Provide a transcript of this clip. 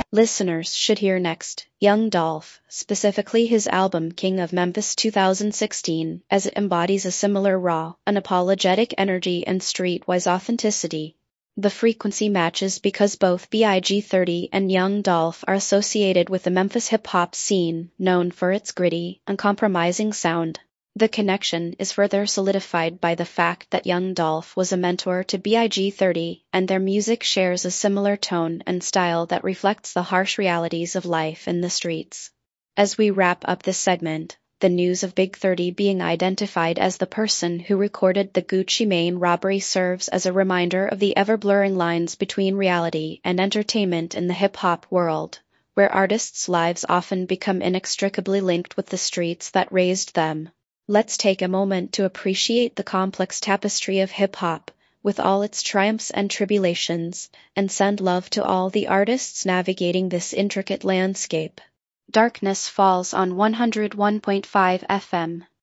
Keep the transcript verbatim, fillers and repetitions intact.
listeners should hear next, Young Dolph, specifically his album King of Memphis two thousand sixteen, as it embodies a similar raw, unapologetic energy and streetwise authenticity. The frequency matches because both B I G thirty and Young Dolph are associated with the Memphis hip-hop scene, known for its gritty, uncompromising sound. The connection is further solidified by the fact that Young Dolph was a mentor to B I G thirty, and their music shares a similar tone and style that reflects the harsh realities of life in the streets. As we wrap up this segment, the news of Big thirty being identified as the person who recorded the Gucci Mane robbery serves as a reminder of the ever-blurring lines between reality and entertainment in the hip-hop world, where artists' lives often become inextricably linked with the streets that raised them. Let's take a moment to appreciate the complex tapestry of hip-hop, with all its triumphs and tribulations, and send love to all the artists navigating this intricate landscape. Darkness Falls on one oh one point five F M.